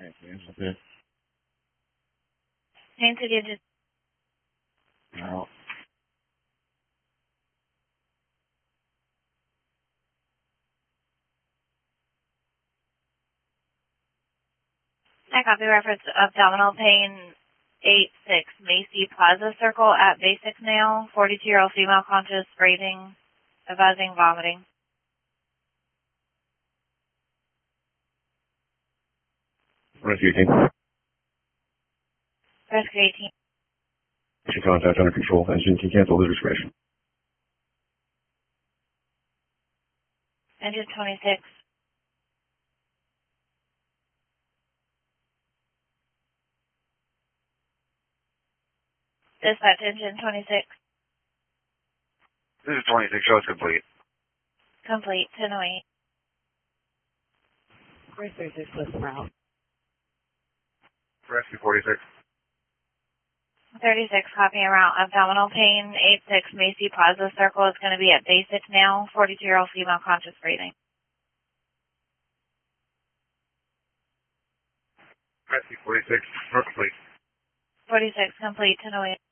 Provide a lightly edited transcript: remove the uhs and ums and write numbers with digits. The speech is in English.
Okay. Name to digit. Now, I copy reference abdominal pain 8-6 Macy Plaza Circle at basic now. 42-year-old female conscious, breathing, advising vomiting. rescue team. Rescue 18. Mission contact under control. Engine can cancel the discretion. Engine 26. Dispatch engine 26. This is 26, show is complete. Complete. 1008. Race 36, listen route. Rescue 46. 36, copying route. Abdominal pain 8-6 Macy Plaza Circle is going to be at basic now. 42-year-old female conscious, breathing. Rescue 46, we're complete. 46, complete. 1008.